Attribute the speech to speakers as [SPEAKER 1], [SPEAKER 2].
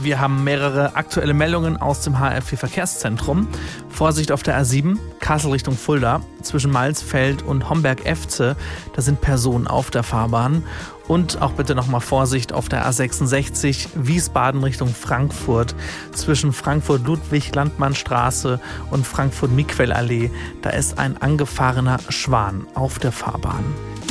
[SPEAKER 1] Wir haben mehrere aktuelle Meldungen aus dem HRF4-Verkehrszentrum. Vorsicht auf der A7, Kassel Richtung Fulda, zwischen Malsfeld und Homberg-Efze. Da sind Personen auf der Fahrbahn. Und auch bitte nochmal Vorsicht auf der A66, Wiesbaden Richtung Frankfurt, zwischen Frankfurt-Ludwig-Landmannstraße und Frankfurt-Miquel-Allee. Da ist ein angefahrener Schwan auf der Fahrbahn.